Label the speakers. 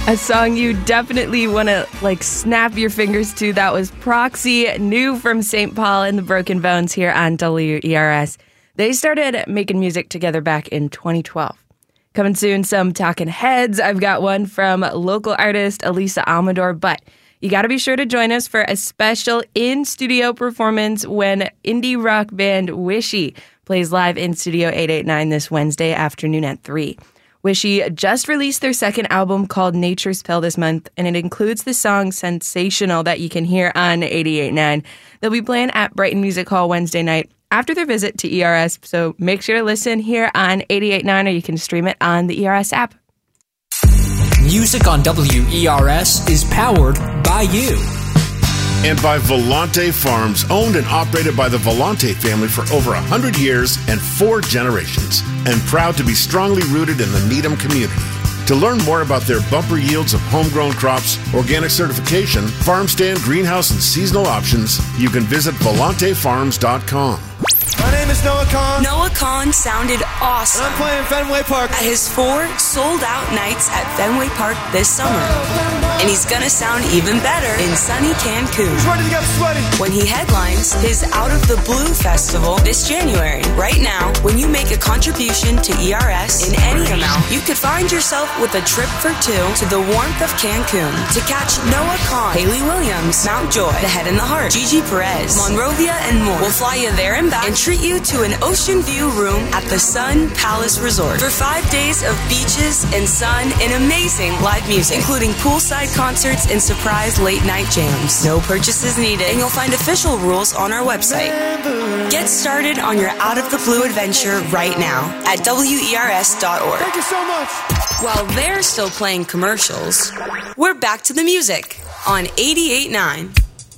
Speaker 1: A song you definitely want to snap your fingers to. That was Proxy, new from St. Paul and the Broken Bones here on WERS. They started making music together back in 2012. Coming soon, some Talking Heads. I've got one from local artist Elisa Almador, but you got to be sure to join us for a special in-studio performance when indie rock band Wishy plays live in Studio 889 this Wednesday afternoon at 3. Wishy just released their second album called Nature's Pill this month, and it includes the song Sensational that you can hear on 88.9. They'll be playing at Brighton Music Hall Wednesday night after their visit to ERS, so make sure to listen here on 88.9 or you can stream it on the ERS app.
Speaker 2: Music on WERS is powered by you.
Speaker 3: And by Volante Farms, owned and operated by the Volante family for over 100 years and 4 generations, and proud to be strongly rooted in the Needham community. To learn more about their bumper yields of homegrown crops, organic certification, farm stand, greenhouse, and seasonal options, you can visit volantefarms.com.
Speaker 4: My name is Noah Kahn.
Speaker 5: Noah Kahn sounded awesome.
Speaker 4: And I'm playing Fenway Park
Speaker 5: at his 4 sold-out nights at Fenway Park this summer. And he's gonna sound even better in sunny Cancun.
Speaker 4: Who's ready to get sweaty?
Speaker 5: When he headlines his Out of the Blue Festival this January. Right now, when you make a contribution to ERS in any amount, you could find yourself with a trip for 2 to the warmth of Cancun to catch Noah Kahn, Haley Williams, Mount Joy, The Head and the Heart, Gigi Perez, Monrovia, and more. We'll fly you there and back and treat you to an ocean view room at the Sun Palace Resort for 5 days of beaches and sun and amazing live music, including poolside concerts and surprise late-night jams. No purchases needed, and you'll find official rules on our website. Get started on your Out of the Blue adventure right now at WERS.org.
Speaker 4: Thank you so much.
Speaker 5: While they're still playing commercials, we're back to the music on 88.9.